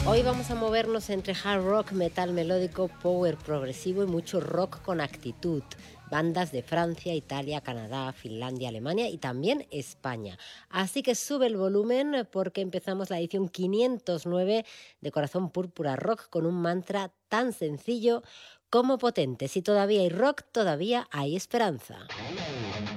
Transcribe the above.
Hoy vamos a movernos entre hard rock, metal melódico, power progresivo y mucho rock con actitud. Bandas de Francia, Italia, Canadá, Finlandia, Alemania y también España. Así que sube el volumen porque empezamos la edición 509 de Corazón Púrpura Rock con un mantra tan sencillo como potente. Si todavía hay rock, todavía hay esperanza.